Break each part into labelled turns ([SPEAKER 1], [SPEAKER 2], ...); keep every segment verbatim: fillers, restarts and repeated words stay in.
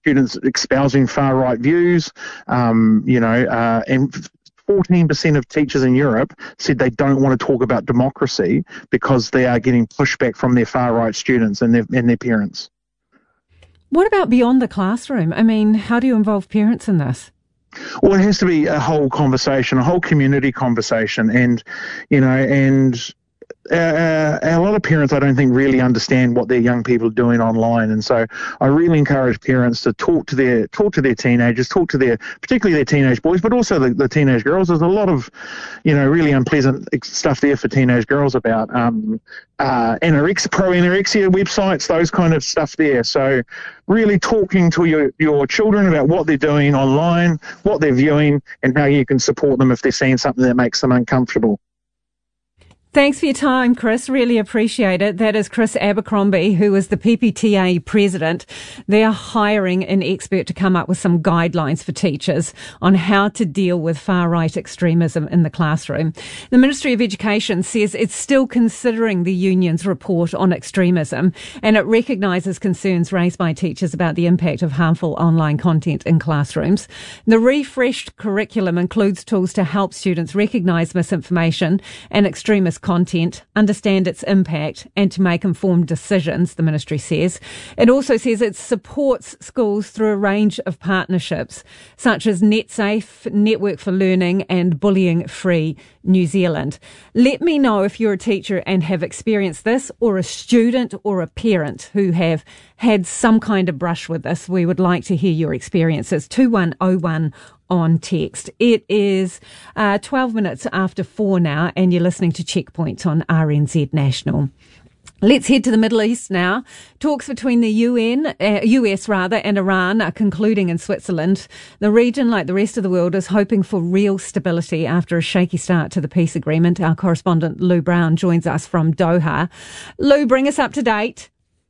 [SPEAKER 1] students espousing far-right views, um, you know, uh, and fourteen percent of teachers in Europe said they don't want to talk about democracy because they are getting pushback from their far-right students and their, and their parents.
[SPEAKER 2] What about beyond the classroom? I mean, how do you involve parents in this?
[SPEAKER 1] Well, it has to be a whole conversation, a whole community conversation, and, you know, and Uh, a lot of parents, I don't think, really understand what their young people are doing online, and so I really encourage parents to talk to their talk to their teenagers, talk to their, particularly their teenage boys, but also the, the teenage girls. There's a lot of, you know, really unpleasant stuff there for teenage girls about um, uh, anorexia, pro-anorexia websites, those kind of stuff there. So really talking to your, your children about what they're doing online, what they're viewing, and how you can support them if they're seeing something that makes them uncomfortable.
[SPEAKER 2] Thanks for your time, Chris. Really appreciate it. That is Chris Abercrombie, who is the P P T A president. They're hiring an expert to come up with some guidelines for teachers on how to deal with far-right extremism in the classroom. The Ministry of Education says it's still considering the union's report on extremism, and it recognises concerns raised by teachers about the impact of harmful online content in classrooms. The refreshed curriculum includes tools to help students recognise misinformation and extremist content, understand its impact, and to make informed decisions, the ministry says. It also says it supports schools through a range of partnerships, such as NetSafe, Network for Learning, and Bullying Free New Zealand. Let me know if you're a teacher and have experienced this, or a student or a parent who have had some kind of brush with this. We would like to hear your experiences. two one oh one on text. It is uh, twelve minutes after four now, and you're listening to Checkpoint on R N Z National. Let's head to the Middle East now. Talks between the U N, uh, U S rather, and Iran are concluding in Switzerland. The region, like the rest of the world, is hoping for real stability after a shaky start to the peace agreement. Our correspondent Lou Brown joins us from Doha. Lou, bring us up to date.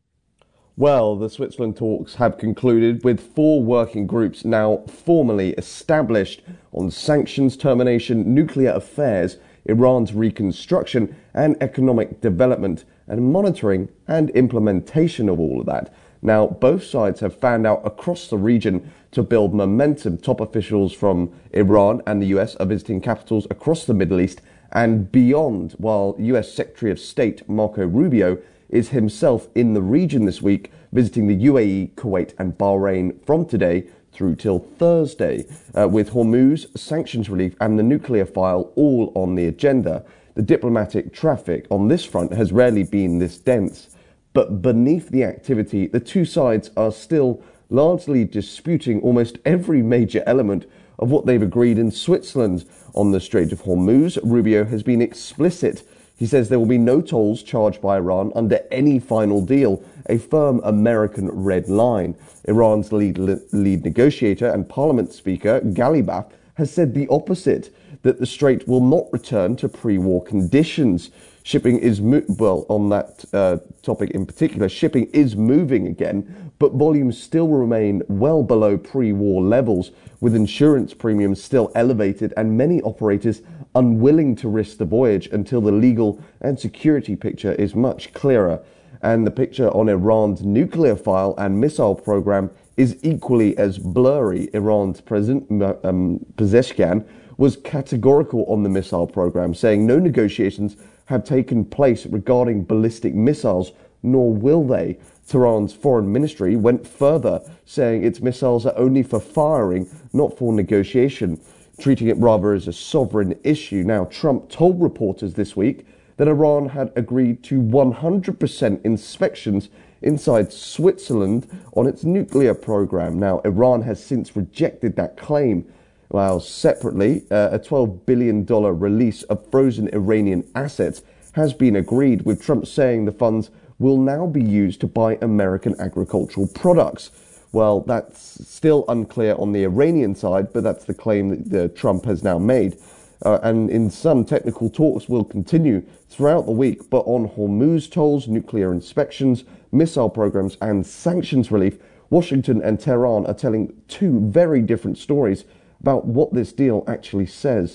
[SPEAKER 3] Well, the Switzerland talks have concluded, with four working groups now formally established on sanctions termination, nuclear affairs, Iran's reconstruction and economic development, and monitoring and implementation of all of that. Now, both sides have fanned out across the region to build momentum. Top officials from Iran and the U S are visiting capitals across the Middle East and beyond, while U S Secretary of State Marco Rubio is himself in the region this week, visiting the U A E, Kuwait and Bahrain from today through till Thursday, uh, with Hormuz, sanctions relief and the nuclear file all on the agenda. The diplomatic traffic on this front has rarely been this dense, but beneath the activity, the two sides are still largely disputing almost every major element of what they've agreed in Switzerland. On the Strait of Hormuz, Rubio has been explicit. He says there will be no tolls charged by Iran under any final deal, a firm American red line. Iran's lead, lead negotiator and Parliament Speaker, Ghalibaf, has said the opposite, that the Strait will not return to pre-war conditions. Shipping is, mo- well, on that uh, topic in particular, shipping is moving again, but volumes still remain well below pre-war levels, with insurance premiums still elevated and many operators unwilling to risk the voyage until the legal and security picture is much clearer. And the picture on Iran's nuclear file and missile program is equally as blurry. Iran's President um, Pezeshkian was categorical on the missile program, saying no negotiations have taken place regarding ballistic missiles, nor will they. Tehran's foreign ministry went further, saying its missiles are only for firing, not for negotiation, treating it rather as a sovereign issue. Now, Trump told reporters this week that Iran had agreed to one hundred percent inspections inside Switzerland on its nuclear program. Now, Iran has since rejected that claim. While separately, uh, a twelve billion dollars release of frozen Iranian assets has been agreed, with Trump saying the funds will now be used to buy American agricultural products. Well, that's still unclear on the Iranian side, but that's the claim that uh, Trump has now made. Uh, and in some, technical talks will continue throughout the week, but on Hormuz tolls, nuclear inspections, missile programs, and sanctions relief, Washington and Tehran are telling two very different stories about what this deal actually says.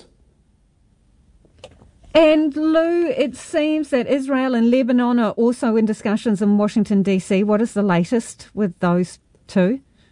[SPEAKER 2] And Lou, it seems that Israel and Lebanon are also in discussions in Washington, D C. What is the latest with those two?